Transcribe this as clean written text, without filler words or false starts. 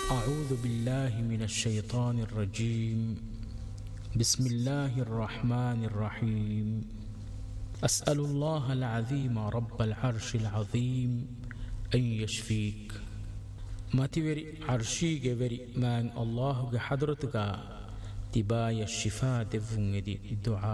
أعوذ بالله من الشيطان الرجيم. بسم الله الرحمن الرحيم. أسأل الله العظيم رب العرش العظيم أن يشفيك. ماتيوري عرشيك وري مان الله حضرتك تبايا الشفاء دفن دي الدعاء